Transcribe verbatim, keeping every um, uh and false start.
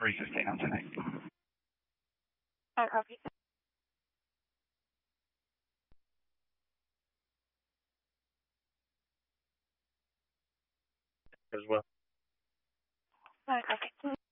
three fifteen on tonight. I copy. As well. I copy.